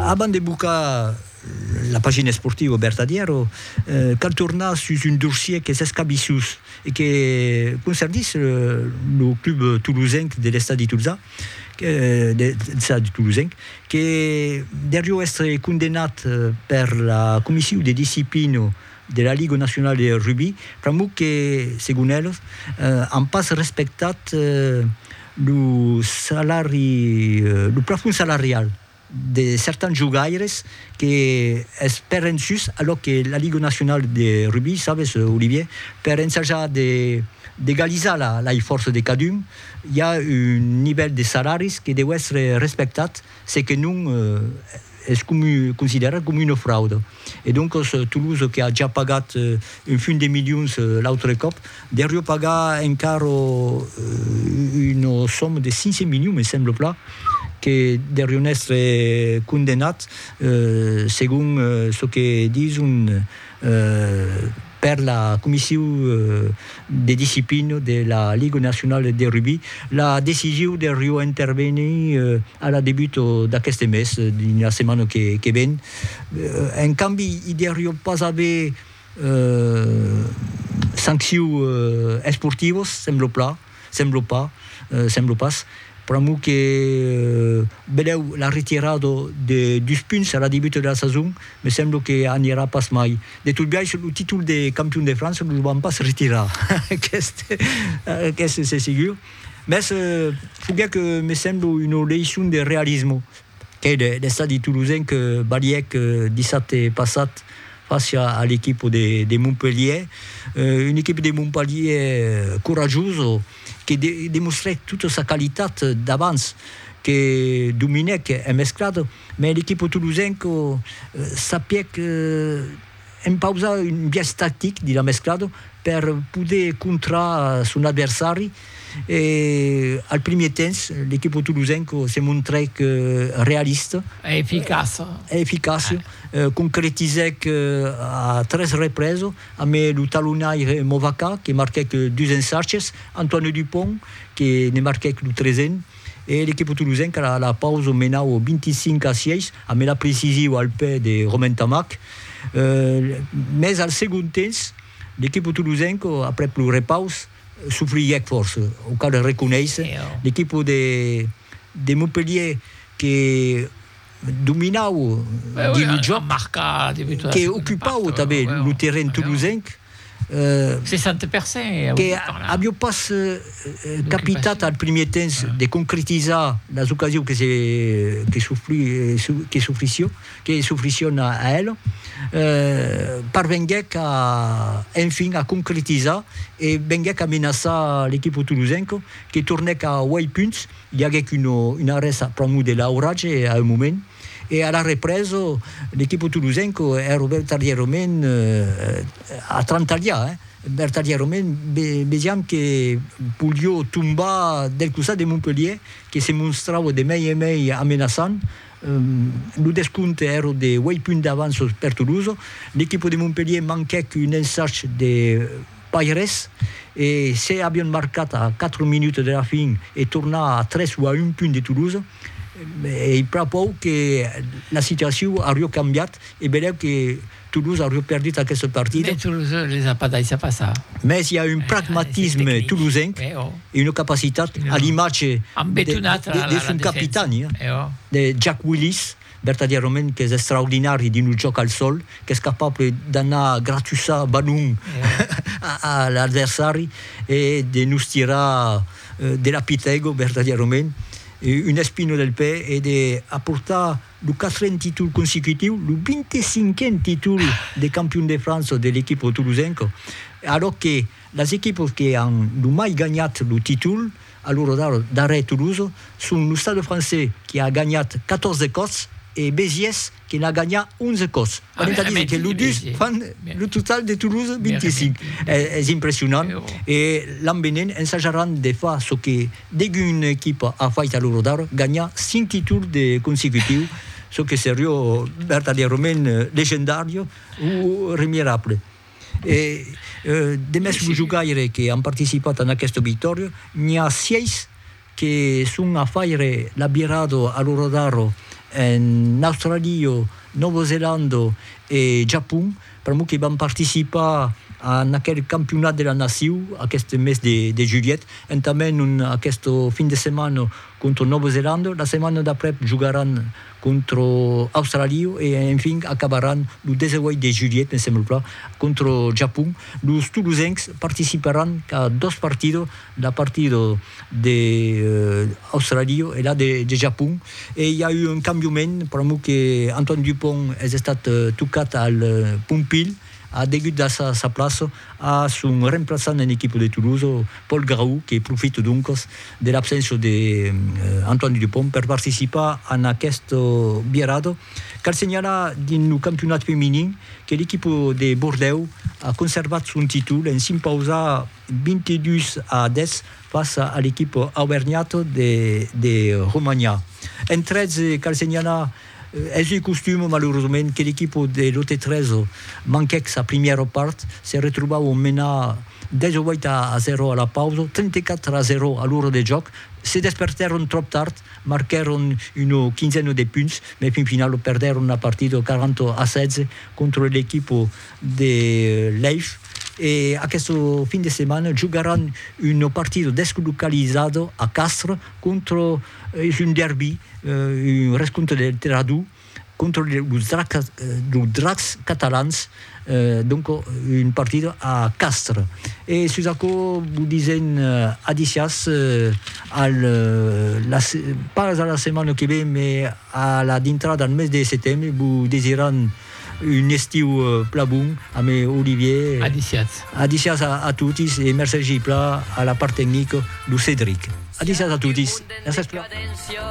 Avant de bucar la pagina sportiva Bertadiero, cal tornar sur un dossier qui s'escabissus et qui concernisse le club toulousain de l'Estade de Toulouse, che devió essere condannato per la commissione di disciplina della Liga Nazionale de Rugby, pramu che, secondo ellos, han pas respectat lo plafond salarial de certains jugaires que esperen sus, alors que la Liga Nacional de Rugby, sabes, Olivier, per ensajar d'égaliser la force de cadun, il y a un niveau de salaris qui doit être respecté, c'est que nous est considéré comme une fraude. Et donc, Toulouse, qui a déjà pagé une fin de millions l'autre cop, doit pagar encore une somme de 500 millions, me semble pas, che devono essere condannati secondo ce che dicono per la commissione di disciplina della Liga Nazionale de Rugby. La decisione di intervenire alla debutto da questo mese, la settimana che viene. In cambio, il devono pas avere sanzioni sportive, sembla pas. Pramu che Beleu l'ha ritirato de 2 punti alla debutto della stagione, mi sembra che andrà pas mai. De tout bien, il titolo de campione de France non lo vanno pas ritirare. Questo c'est sûr. Mais faut bien que me sembra una lezione di realismo che l'Estade toulousain che Baliec 17 passato face à l'équipe de Montpellier, une équipe de Montpellier courageuse qui démontrait toute sa qualité d'avance, qui dominait, qui est mesclade, mais l'équipe toulousaine savait imposer une pièce tactique de la mesclade pour pouvoir contrer son adversaire. Et al premier temps, l'équipe toulousaine s'est montrée réaliste et efficace. Concrétisait à 13 reprises, avec le talonnage Movaca qui marquait que 2 ensarches, Antoine Dupont qui ne marquait que le 13e, et l'équipe toulousaine qui a la pause menait au 25-6 avec la précision al pied de Romain Tamac. Mais al second temps, l'équipe toulousaine, après le repause, souffriait force. Au cas de reconnaître, l'équipe de Montpellier qui dominait le jeu, qui occupait le terrain toulousain, 60%. Che abbiamo pas capitato al primo temps de concretizzare le occasioni che soffriscono a elle, parvenguec enfin a concretizzare e venguec a menaçar l'équipe toulousaine che tornait a 8 punts. Il y avait une arrêt promu de l'orage à un moment. Et à la reprise, l'équipe toulousaine est Bertadier-Romain à 30 ans. Bertadier-Romain, vediamo che Puglio tomba del costat de Montpellier, che si mostrava de mai e mai amenaçant. Le descompte era de 8 punts d'avance per Toulouse. L'équipe de Montpellier manquait qu'une ensarche de Paires. Et si abbiamo marcato a 4 minutes de la fin e torna a 3 ou à 1 point de Toulouse, il proprio che la situazione ha cambiato e vedevo che Toulouse a perdu questa partita. Mais Toulouse ne les a pas laissé passer. Mais il y a un pragmatisme toulousain et une capacité à l'image de son capitaine, de Jack Willis, Bertadier-Romain, qui est extraordinaire di un gioco al sol, che è capace di dare gratuita ballon all'avversario e di non tirare della pitego, Bertadier-Romain. Une espino del pied et de apporter le 4e titre consécutif, le 25e titre de champion de France de l'équipe toulousaine, alors que les équipes qui ont jamais gagné le titre, alors d'arrêt Toulouse, sont le Stade français qui a gagné 14 courses et Béziers qui n'a gagné 11 courses. C'est-à-dire que le total de Toulouse, 25. C'est impressionnant. Et l'an venant, ensaggeront de faire ce que dès qu'une équipe a fait à l'Eurodar, gagner 5 titres consécutifs, ce qui serait Bertadier-Romain légendaire ou remirable. Et des mesures joueurs qui ont participé à cette victoire, il y a 6 che sono a fare l'abirato all'Eurodaro en Australia, Nova Zelanda e Japó, per mo que van participar en aquel campionat de la nació aquest mes de juliet, i també aquest fin de setmana contra Nova Zelanda. La setmana d'après jugaran contra Australia i, en fin, acabaran el 18 de juliet, em sembla, contra Japó. Els toulousains participaran a dos partidos, la partida d'Australia i la de Japó. I hi ha eu un canviament, per mo que Antoine Dupont ha estat tocat al Pompil, a degut de sa plaça a son remplaçant en equip de Toulouse, Paul Grau, que profita donc de l'absència d'Antoine Dupont per participar en aquest virado. Cal senyalar dins el campionat femení que l'equip de Bordeaux ha conservat son títol en s'imposar 22-10 face a l'equip Auvergnat de Romagna. En 13, cal senyalar és un costum, malheureusement, que l'equip de l'OT13 manquait sa première part, se retrouvava a menar 18-0 a la pausa, 34-0 a l'hora de joc, se despertaron trop tard, marcaron una quinzena de punts, mais fin final perderon la partida 40-16 contra l'equip de Leif. E aquest fin de setmana jugaran un partit deslocalitzat a Castres contra un derby, un rescompte del Terradú, contra els dracs catalans, donc un partit a Castres. E sus això vous disen adicias pas a la setmana que ve, mais a la d'entrada al mes de setembre, vous desiran un estiu pla bon amb Olivier. Adiciats a tutis e merci pla a la part tècnica du Cédric. Adiciats a tutis. Gràcies pla.